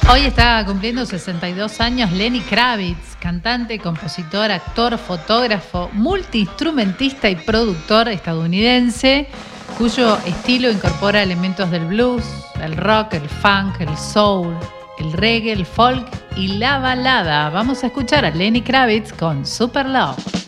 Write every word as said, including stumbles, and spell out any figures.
Hoy está cumpliendo sesenta y dos años Lenny Kravitz, cantante, compositor, actor, fotógrafo, multiinstrumentista y productor estadounidense, cuyo estilo incorpora elementos del blues, el rock, el funk, el soul, el reggae, el folk y la balada. Vamos a escuchar a Lenny Kravitz con Super Love.